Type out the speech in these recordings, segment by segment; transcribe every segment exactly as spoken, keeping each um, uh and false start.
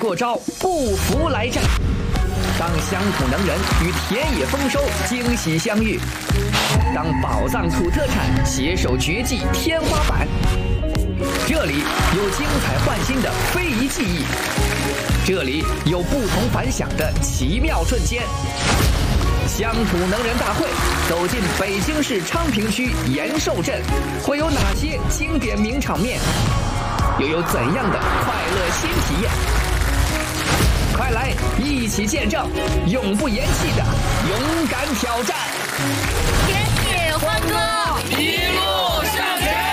过招不服来战。当乡土能人与田野丰收惊喜相遇，当宝藏土特产携手绝技天花板，这里有精彩焕新的非遗技艺，这里有不同凡响的奇妙瞬间。乡土能人大会走进北京市昌平区延寿镇，会有哪些经典名场面？又有怎样的快乐新体验？快来一起见证永不言弃的勇敢挑战！ 田野欢歌， 一路向前。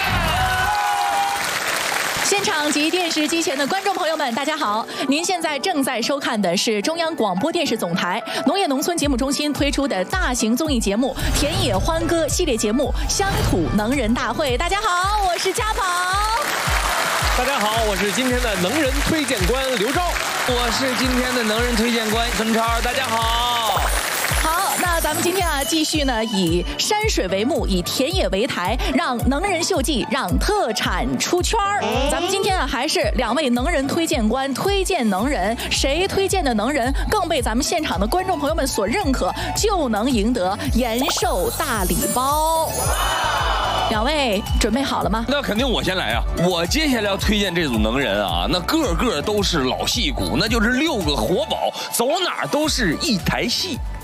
现场及电视机前的观众朋友们，大家好！您现在正在收看的是中央广播电视总台农业农村节目中心推出的大型综艺节目《田野欢歌》系列节目《乡土能人大会》。大家好，我是家宝。 大家好，我是今天的能人推荐官刘钊， 我是今天的能人推荐官孙超。大家好。 好，那咱们今天啊，继续呢以山水为幕，以田野为台，让能人秀技，让特产出圈儿。咱们今天啊，还是两位能人推荐官推荐能人，谁推荐的能人更被咱们现场的观众朋友们所认可，就能赢得延寿大礼包。两位准备好了吗？ 那肯定我先来啊！我接下来要推荐这组能人啊，那个个都是老戏骨，那就是六个活宝，走哪儿都是一台戏。